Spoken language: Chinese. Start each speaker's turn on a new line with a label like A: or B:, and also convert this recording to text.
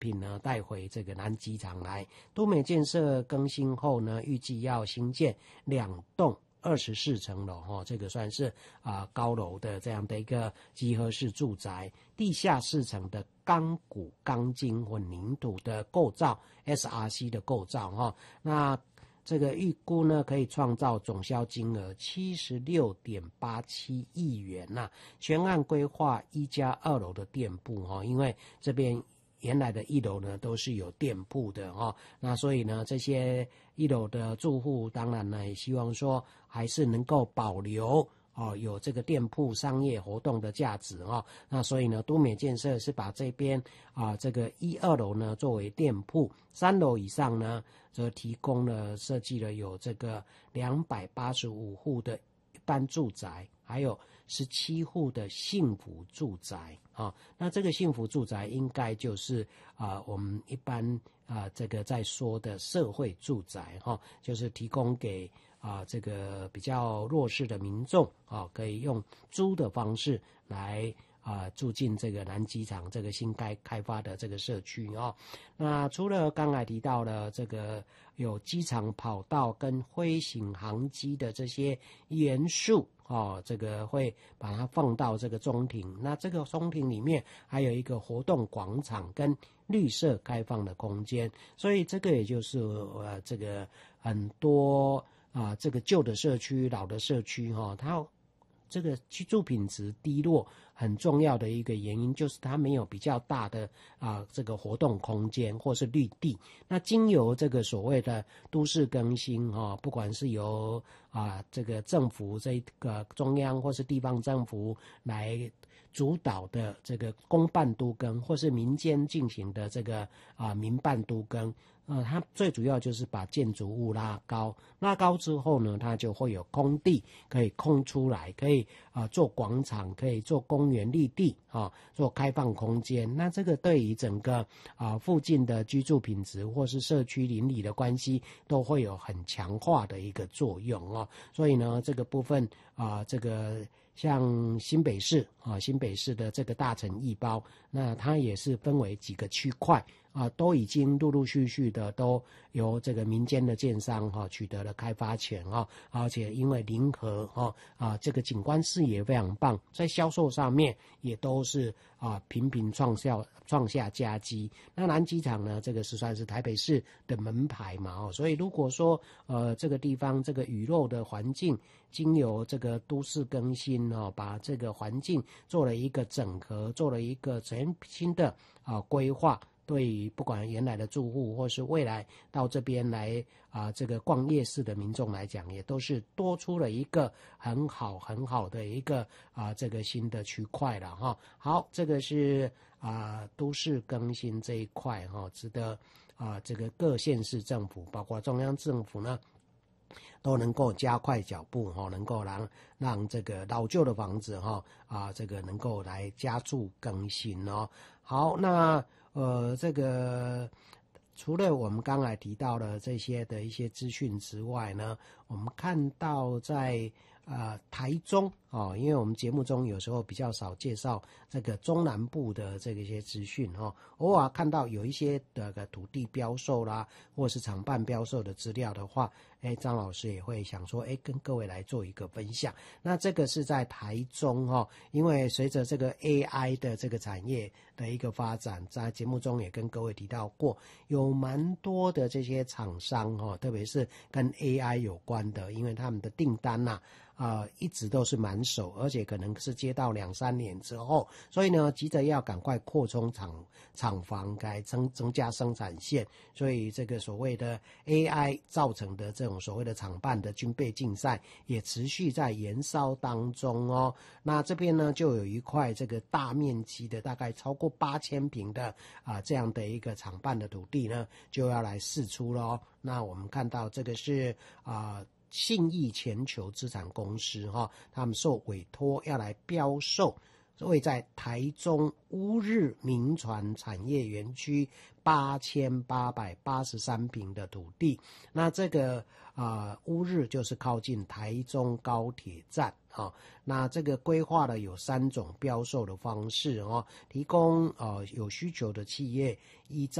A: 品呢带回这个南机场来。都美建设更新后呢，预计要新建2栋24层楼这个算是高楼的这样的一个集合式住宅，地下4层的钢骨钢筋混凝土的构造 SRC 的构造那这个预估呢可以创造总销金额76.87亿元全案规划1+2楼的店铺因为这边原来的1楼呢都是有店铺的那所以呢这些1楼的住户当然呢也希望说还是能够保留有这个店铺商业活动的价值那所以呢都美建设是把这边这个1、2楼呢作为店铺，3楼以上呢则提供了设计了有这个285户的一般住宅，还有17户的幸福住宅那这个幸福住宅应该就是我们一般这个在说的社会住宅就是提供给这个比较弱势的民众可以用租的方式来住进这个南机场这个新开发的这个社区那除了刚才提到了这个有机场跑道跟飞行航机的这些元素这个会把它放到这个中庭，那这个中庭里面还有一个活动广场跟绿色开放的空间，所以这个也就是这个很多这个旧的社区老的社区它这个居住品质低落很重要的一个原因就是它没有比较大的这个活动空间或是绿地。那经由这个所谓的都市更新不管是由这个政府这个中央或是地方政府来主导的这个公办都更，或是民间进行的这个民办都更，它最主要就是把建筑物拉高之后呢，它就会有空地可以空出来，可以做广场，可以做公园绿地做开放空间。那这个对于整个附近的居住品质或是社区邻里的关系都会有很强化的一个作用所以呢，这个部分这个像新北市的这个大城义包，那它也是分为几个区块都已经陆陆续续的都由这个民间的建商取得了开发权而且因为临河这个景观视野非常棒，在销售上面也都是频频创下佳绩。那南机场呢，这个是算是台北市的门牌嘛所以如果说这个地方这个雨漏的环境经由这个都市更新把这个环境做了一个整合，做了一个全新的规划，对于不管原来的住户或是未来到这边来这个逛夜市的民众来讲，也都是多出了一个很好的一个这个新的区块了好，这个是都市更新这一块值得这个各县市政府包括中央政府呢都能够加快脚步能够让这个老旧的房子这个能够来加速更新好，那这个除了我们刚才提到的这些的一些资讯之外呢，我们看到在台中因为我们节目中有时候比较少介绍这个中南部的这个一些资讯偶尔看到有一些的土地标售啦，或是厂办标售的资料的话，张老师也会想说跟各位来做一个分享。那这个是在台中因为随着这个 AI 的这个产业的一个发展，在节目中也跟各位提到过，有蛮多的这些厂商特别是跟 AI 有关的，因为他们的订单一直都是满手，而且可能是接到2-3年之后，所以呢急着要赶快扩充厂房，该增加生产线，所以这个所谓的 AI 造成的这种所谓的厂办的军备竞赛也持续在延烧当中那这边呢就有一块这个大面积的大概超过8000坪的这样的一个厂办的土地呢就要来释出咯。那我们看到这个是信义全球资产公司他们受委托要来标售位在台中乌日民传产业园区8883坪的土地。那这个乌日就是靠近台中高铁站啊。那这个规划呢有3种标售的方式哦，提供有需求的企业依照